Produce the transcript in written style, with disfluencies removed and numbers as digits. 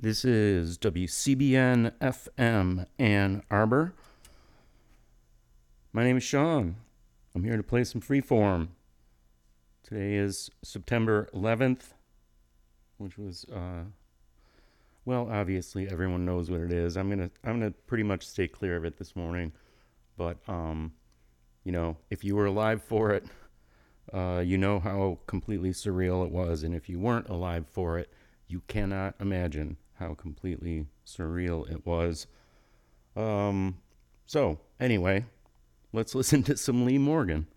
This is WCBN FM Ann Arbor. My name is Sean. I'm here to play some freeform. Today is September 11th, which was, well, obviously everyone knows what it is. I'm gonna pretty much stay clear of it this morning. But, if you were alive for it, you know how completely surreal it was. And if you weren't alive for it, you cannot imagine how completely surreal it was. So, anyway, let's listen to some Lee Morgan.